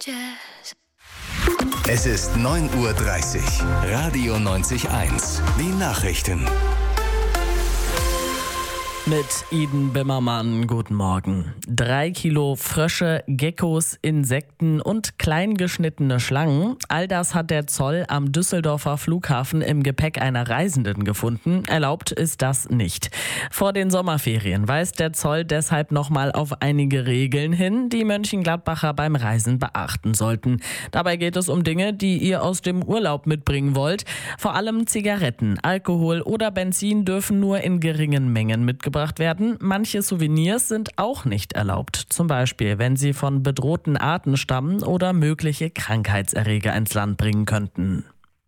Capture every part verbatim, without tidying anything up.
Jazz. Es ist neun Uhr dreißig. Radio neunzig Komma eins. Die Nachrichten. Mit Iden Bimmermann, guten Morgen. Drei Kilo Frösche, Geckos, Insekten und kleingeschnittene Schlangen. All das hat der Zoll am Düsseldorfer Flughafen im Gepäck einer Reisenden gefunden. Erlaubt ist das nicht. Vor den Sommerferien weist der Zoll deshalb nochmal auf einige Regeln hin, die Mönchengladbacher beim Reisen beachten sollten. Dabei geht es um Dinge, die ihr aus dem Urlaub mitbringen wollt. Vor allem Zigaretten, Alkohol oder Benzin dürfen nur in geringen Mengen mitgebracht werden. Manche Souvenirs sind auch nicht erlaubt. Zum Beispiel, wenn sie von bedrohten Arten stammen oder mögliche Krankheitserreger ins Land bringen könnten.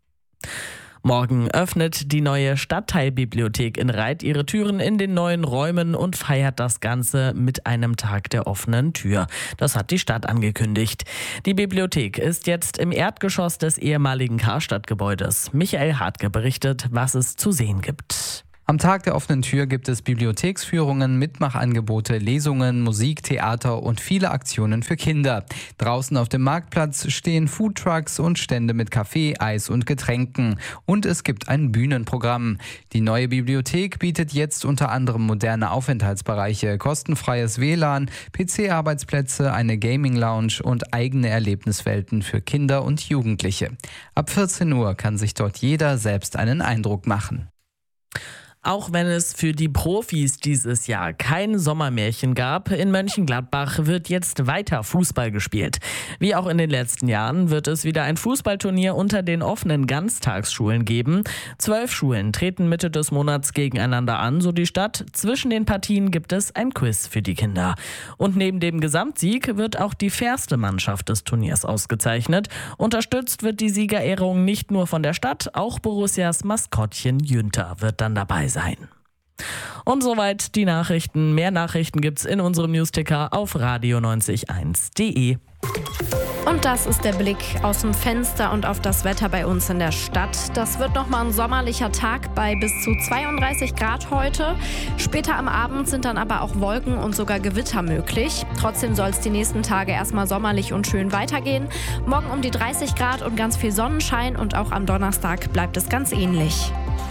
Morgen öffnet die neue Stadtteilbibliothek in Reith ihre Türen in den neuen Räumen und feiert das Ganze mit einem Tag der offenen Tür. Das hat die Stadt angekündigt. Die Bibliothek ist jetzt im Erdgeschoss des ehemaligen Karstadt-Gebäudes. Michael Hartke berichtet, was es zu sehen gibt. Am Tag der offenen Tür gibt es Bibliotheksführungen, Mitmachangebote, Lesungen, Musik, Theater und viele Aktionen für Kinder. Draußen auf dem Marktplatz stehen Foodtrucks und Stände mit Kaffee, Eis und Getränken. Und es gibt ein Bühnenprogramm. Die neue Bibliothek bietet jetzt unter anderem moderne Aufenthaltsbereiche, kostenfreies W L A N, P C-Arbeitsplätze, eine Gaming-Lounge und eigene Erlebniswelten für Kinder und Jugendliche. Ab vierzehn Uhr kann sich dort jeder selbst einen Eindruck machen. Auch wenn es für die Profis dieses Jahr kein Sommermärchen gab, in Mönchengladbach wird jetzt weiter Fußball gespielt. Wie auch in den letzten Jahren wird es wieder ein Fußballturnier unter den offenen Ganztagsschulen geben. Zwölf Schulen treten Mitte des Monats gegeneinander an, so die Stadt. Zwischen den Partien gibt es ein Quiz für die Kinder. Und neben dem Gesamtsieg wird auch die fairste Mannschaft des Turniers ausgezeichnet. Unterstützt wird die Siegerehrung nicht nur von der Stadt, auch Borussias Maskottchen Jünter wird dann dabei sein. Sein. Und soweit die Nachrichten. Mehr Nachrichten gibt's in unserem Newsticker auf radio neunzig Komma eins punkt de. Und das ist der Blick aus dem Fenster und auf das Wetter bei uns in der Stadt. Das wird nochmal ein sommerlicher Tag bei bis zu zweiunddreißig Grad heute. Später am Abend sind dann aber auch Wolken und sogar Gewitter möglich. Trotzdem soll es die nächsten Tage erstmal sommerlich und schön weitergehen. Morgen um die dreißig Grad und ganz viel Sonnenschein und auch am Donnerstag bleibt es ganz ähnlich.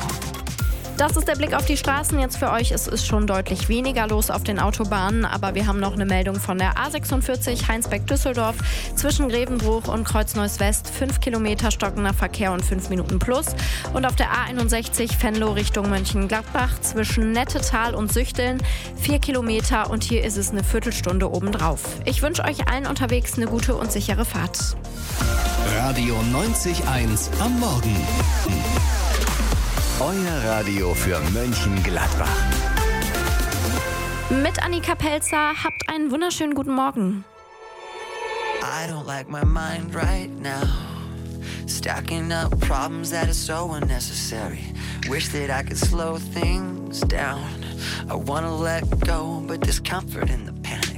Das ist der Blick auf die Straßen jetzt für euch. Es ist schon deutlich weniger los auf den Autobahnen, aber wir haben noch eine Meldung von der A sechsundvierzig Heinsberg-Düsseldorf. Zwischen Grevenbruch und Kreuz-Neuss-West fünf Kilometer stockender Verkehr und fünf Minuten plus. Und auf der A einundsechzig Venlo Richtung Mönchengladbach zwischen Nettetal und Süchteln vier Kilometer und hier ist es eine Viertelstunde obendrauf. Ich wünsche euch allen unterwegs eine gute und sichere Fahrt. Radio neunzig Komma eins am Morgen. Euer Radio für Mönchengladbach. Mit Annika Pelzer, habt einen wunderschönen guten Morgen. I don't like my mind right now. Stacking up problems that are so unnecessary. Wish that I could slow things down. I wanna let go, but there's comfort in the panic.